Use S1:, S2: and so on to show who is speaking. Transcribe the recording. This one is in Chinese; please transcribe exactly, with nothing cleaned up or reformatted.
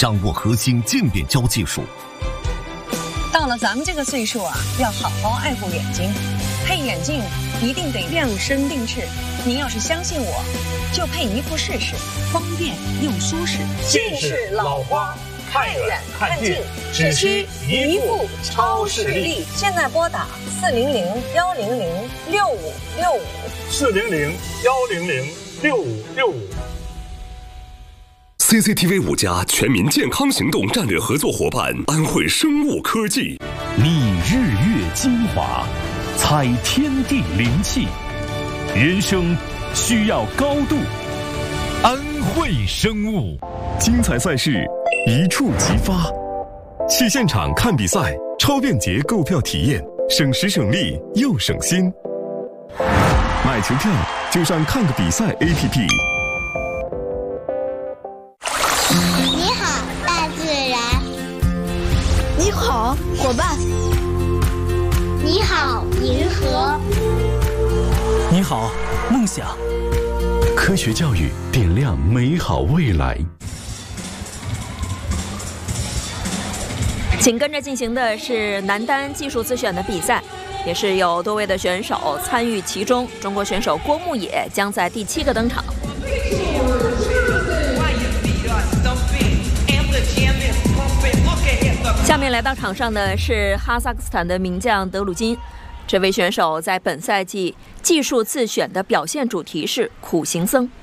S1: 掌握核心渐变焦技术。
S2: 到了咱们这个岁数啊，要好好爱护眼睛，配眼镜一定得量身定制。您要是相信我，就配一副试试，方便又舒适。
S3: 近视老花，看远看近，只需一副超视力。
S2: 现在拨打四零零幺零零六五六五，
S3: 四零零幺零零六五六五。
S4: C C T V 五家全民健康行动战略合作伙伴安慧生物科技，
S5: 觅日月精华，采天地灵气，人生需要高度。安慧生物，
S6: 精彩赛事一触即发，去现场看比赛，超便捷购票体验，省时省力又省心。买球票就上看个比赛 A P P。
S7: 你好，大自然。
S8: 你好，伙伴。
S7: 你好，银河。
S5: 你好，梦想。
S6: 科学教育点亮美好未来。
S9: 紧跟着进行的是男单技术自选的比赛，也是有多位的选手参与其中。中国选手郭牧野将在第七个登场。下面来到场上的是哈萨克斯坦的名将德鲁金，这位选手在本赛季技术自选的表现主题是苦行僧。